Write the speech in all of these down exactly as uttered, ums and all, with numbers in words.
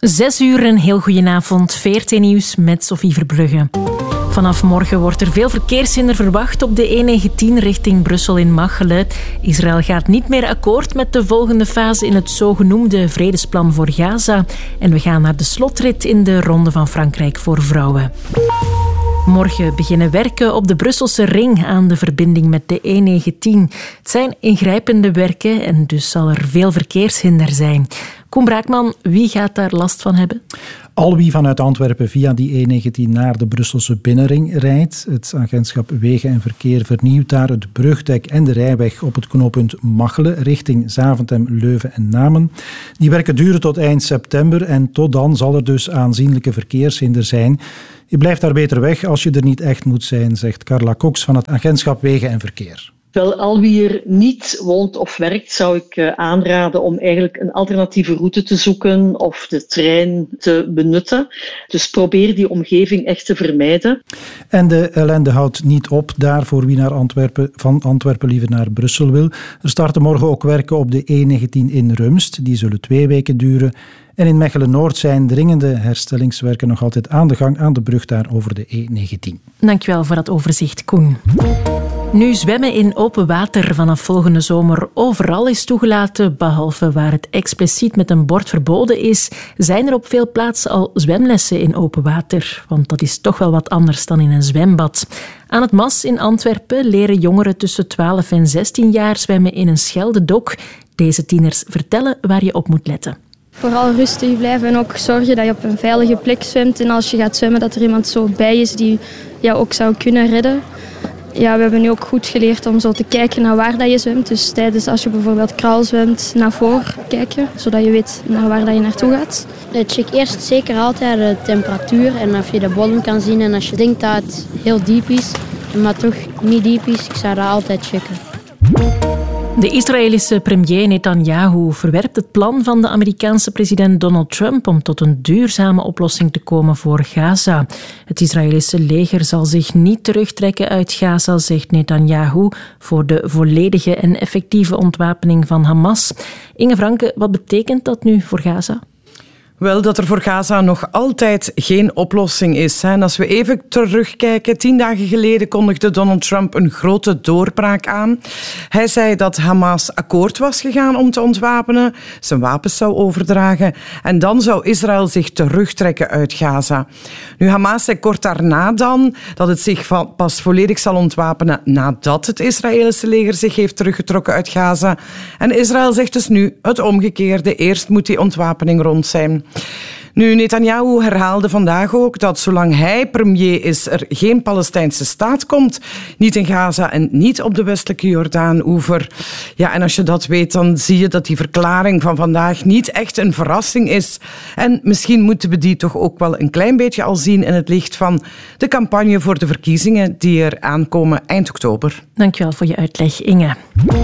Zes uur, een heel goedenavond. V R T Nieuws met Sophie Verbrugge. Vanaf morgen wordt er veel verkeershinder verwacht op de E negentien richting Brussel in Machelen. Israël gaat niet meer akkoord met de volgende fase in het zogenoemde vredesplan voor Gaza. En we gaan naar de slotrit in de Ronde van Frankrijk voor vrouwen. Morgen beginnen werken op de Brusselse ring aan de verbinding met de E negentien. Het zijn ingrijpende werken en dus zal er veel verkeershinder zijn. Koen Braakman, wie gaat daar last van hebben? Al wie vanuit Antwerpen via die E negentien naar de Brusselse binnenring rijdt. Het agentschap Wegen en Verkeer vernieuwt daar het brugdek en de rijweg op het knooppunt Machelen richting Zaventem, Leuven en Namen. Die werken duren tot eind september en tot dan zal er dus aanzienlijke verkeershinder zijn. Je blijft daar beter weg als je er niet echt moet zijn, zegt Carla Cox van het agentschap Wegen en Verkeer. Wel, al wie er niet woont of werkt, zou ik uh, aanraden om eigenlijk een alternatieve route te zoeken of de trein te benutten. Dus probeer die omgeving echt te vermijden. En de ellende houdt niet op daar voor wie naar Antwerpen, van Antwerpen liever naar Brussel wil. Er starten morgen ook werken op de E negentien in Rumst. Die zullen twee weken duren. En in Mechelen-Noord zijn dringende herstellingswerken nog altijd aan de gang aan de brug daar over de E negentien. Dankjewel voor dat overzicht, Koen. Nu, zwemmen in open water vanaf volgende zomer overal is toegelaten, behalve waar het expliciet met een bord verboden is, zijn er op veel plaatsen al zwemlessen in open water. Want dat is toch wel wat anders dan in een zwembad. Aan het Mas in Antwerpen leren jongeren tussen twaalf en zestien jaar zwemmen in een scheldedok. Deze tieners vertellen waar je op moet letten. Vooral rustig blijven en ook zorgen dat je op een veilige plek zwemt. En als je gaat zwemmen, dat er iemand zo bij is die jou ook zou kunnen redden. Ja, we hebben nu ook goed geleerd om zo te kijken naar waar dat je zwemt. Dus tijdens als je bijvoorbeeld kraal zwemt, naar voren kijken, zodat je weet naar waar dat je naartoe gaat. Check eerst zeker altijd de temperatuur en of je de bodem kan zien. En als je denkt dat het heel diep is, maar toch niet diep is, ik zou dat altijd checken. De Israëlische premier Netanyahu verwerpt het plan van de Amerikaanse president Donald Trump om tot een duurzame oplossing te komen voor Gaza. Het Israëlische leger zal zich niet terugtrekken uit Gaza, zegt Netanyahu, voor de volledige en effectieve ontwapening van Hamas. Inge Franke, wat betekent dat nu voor Gaza? Wel, dat er voor Gaza nog altijd geen oplossing is. En als we even terugkijken, tien dagen geleden kondigde Donald Trump een grote doorbraak aan. Hij zei dat Hamas akkoord was gegaan om te ontwapenen, zijn wapens zou overdragen en dan zou Israël zich terugtrekken uit Gaza. Nu, Hamas zei kort daarna dan dat het zich pas volledig zal ontwapenen nadat het Israëlische leger zich heeft teruggetrokken uit Gaza. En Israël zegt dus nu het omgekeerde. Eerst moet die ontwapening rond zijn. Nu, Netanyahu herhaalde vandaag ook dat zolang hij premier is er geen Palestijnse staat komt. Niet in Gaza en niet op de westelijke Jordaan-oever. Ja, en als je dat weet, dan zie je dat die verklaring van vandaag niet echt een verrassing is. En misschien moeten we die toch ook wel een klein beetje al zien in het licht van de campagne voor de verkiezingen die er aankomen eind oktober. Dankjewel voor je uitleg, Inge.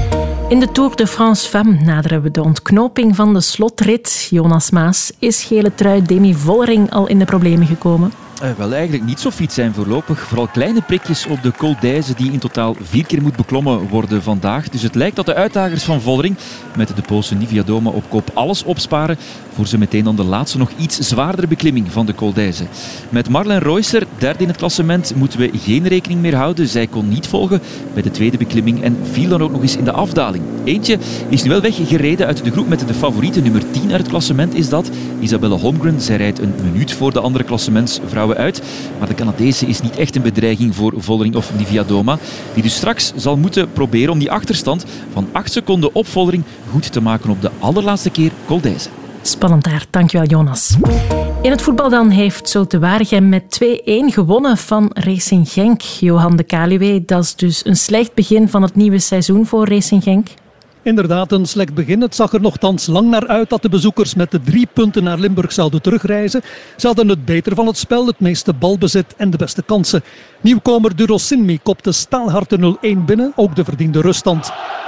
In de Tour de France Femmes naderen we de ontknoping van de slotrit. Jonas Maas, is gele trui Demi Vollering al in de problemen gekomen? Uh, wel, eigenlijk niet zo fiets zijn voorlopig. Vooral kleine prikjes op de Col d'Èze die in totaal vier keer moet beklommen worden vandaag. Dus het lijkt dat de uitdagers van Vollering met de Poolse Nivia Doma op kop alles opsparen voor ze meteen dan de laatste nog iets zwaardere beklimming van de Col d'Èze. Met Marlen Reusser, derde in het klassement, moeten we geen rekening meer houden. Zij kon niet volgen bij de tweede beklimming en viel dan ook nog eens in de afdaling. Eentje is nu wel weggereden uit de groep met de favoriete, nummer tien uit het klassement is dat. Isabelle Holmgren, zij rijdt een minuut voor de andere klassementsvrouwen uit. Maar de Canadese is niet echt een bedreiging voor Vollering of Nivia Doma, die dus straks zal moeten proberen om die achterstand van acht seconden op Vollering goed te maken op de allerlaatste keer Col d'Èze. Spannend daar, dankjewel Jonas. In het voetbal dan heeft Zulte Waregem met twee-één gewonnen van Racing Genk. Johan de Kaluwe, dat is dus een slecht begin van het nieuwe seizoen voor Racing Genk. Inderdaad, een slecht begin. Het zag er nogthans lang naar uit dat de bezoekers met de drie punten naar Limburg zouden terugreizen. Ze hadden het beter van het spel, het meeste balbezit en de beste kansen. Nieuwkomer Duro Sinmi kopte staalhard de nul-één binnen, ook de verdiende ruststand.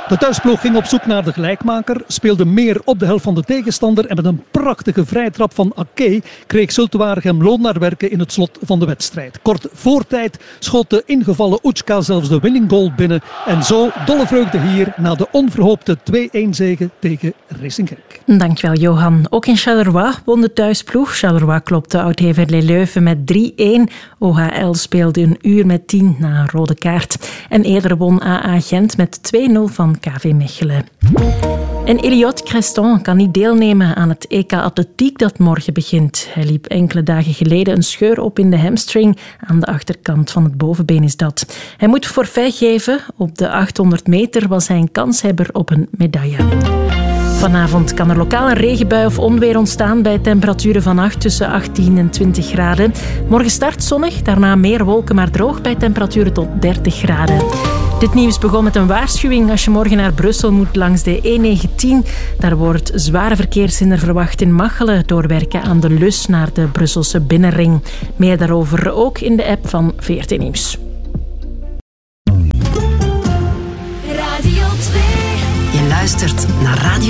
De thuisploeg ging op zoek naar de gelijkmaker, speelde meer op de helft van de tegenstander en met een prachtige vrijtrap van Ake kreeg Zulte Waregem loon naar werken in het slot van de wedstrijd. Kort voor tijd schoot de ingevallen Uçka zelfs de winning goal binnen en zo dolle vreugde hier na de onverhoopte twee-een zege tegen Racing Genk. Dankjewel Johan. Ook in Charleroi won de thuisploeg. Charleroi klopte Oud-Heverlee Leuven met drie-een. O H L speelde een uur met tien na een rode kaart. En eerder won A A Gent met twee-nul van K V Mechelen. En Elliot Creston kan niet deelnemen aan het E K Atletiek dat morgen begint. Hij liep enkele dagen geleden een scheur op in de hamstring. Aan de achterkant van het bovenbeen is dat. Hij moet forfait geven. Op de achthonderd meter was hij een kanshebber op een medaille. Vanavond kan er lokaal een regenbui of onweer ontstaan bij temperaturen van acht tussen achttien en twintig graden. Morgen start zonnig, daarna meer wolken maar droog bij temperaturen tot dertig graden. Dit nieuws begon met een waarschuwing als je morgen naar Brussel moet langs de E negentien. Daar wordt zware verkeershinder verwacht in Machelen door werken aan de Lus naar de Brusselse binnenring. Meer daarover ook in de app van V R T Nieuws. Radio twee. Je luistert naar Radio